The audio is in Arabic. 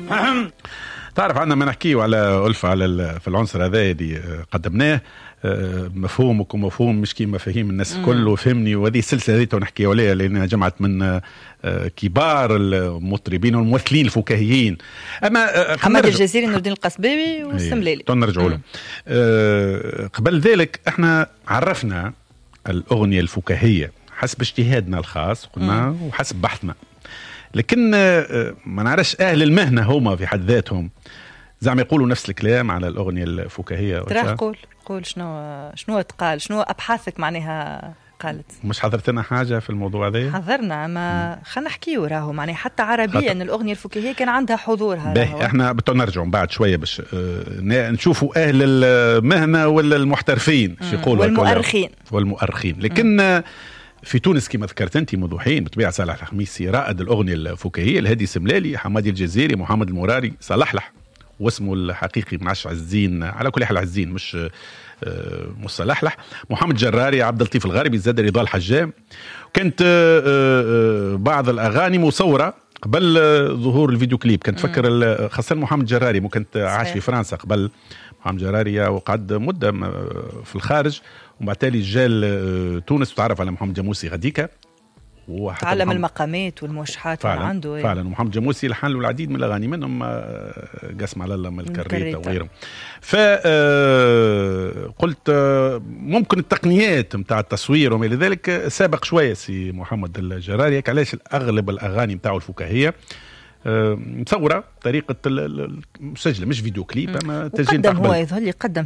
تعرف عندنا ما نحكيه على ألفة في العنصر هذا اللي قدمناه، مفهومك ومفهوم مش كيما مفاهيم الناس الكل وفهمني، وهذه السلسله هذه نحكي عليها لانها جمعت من كبار المطربين والممثلين الفكاهيين. اما محمد الجزيري، نور الدين القصباوي والسمليلي. نرجعوا له. قبل ذلك احنا عرفنا الاغنيه الفكاهيه حسب اجتهادنا الخاص قلنا وحسب بحثنا، لكن ما نعرفش اهل المهنه هما في حد ذاتهم زعما يقولوا نفس الكلام على الاغنيه الفكاهيه. ترى قول شنو تقال، شنو ابحاثك معناها قالت؟ مش حضرت لنا حاجه في الموضوع هذا؟ حضرنا، ما خلينا نحكيو راهو معناها حتى عربيا ان الاغنيه الفكاهيه كان عندها حضورها. باهي احنا نرجعوا بعد شويه باش نشوفوا اهل المهنه ولا المحترفين شو يقولوا والمؤرخين. لكن في تونس كما ذكرت انت منذ حين بطبيعه صالح الخميسي رائد الاغنيه الفكاهيه، الهادي سملالي، حمادي الجزيري، محمد المراري، صالح واسمه الحقيقي منعش عزين، على كل حال عزين مش مصلحلح، محمد جراري، عبد اللطيف الغاربي، زاد رضا الحجام. كانت بعض الاغاني مصوره قبل ظهور الفيديو كليب. كنت فكر خاصه محمد جراري كنت عاش في فرنسا قبل محمد جراري وقعد مده في الخارج، ومن تالي جال تونس وتعرف على محمد جاموسي غديكا تعلم المقامات والموشحات عنده. فعلا محمد جاموسي لحن له العديد من الاغاني منهم قسم على الله من الكريته وغيرهم. فقلت ممكن التقنيات نتاع التصوير وما الى ذلك سابق شويه سي محمد الجراري، علاش اغلب الاغاني نتاعو الفكاهيه مصوره طريقه مسجله مش فيديو كليب اما تسجيل. هو يظهر لي قدم